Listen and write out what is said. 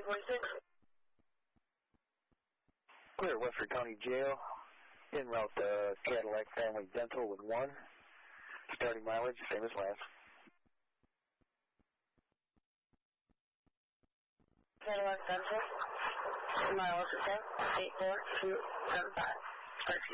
1046. Clear, Westford County Jail. En route to Cadillac Family Dental with 1. Starting mileage, same as last. Cadillac Dental. Mileage is 84275.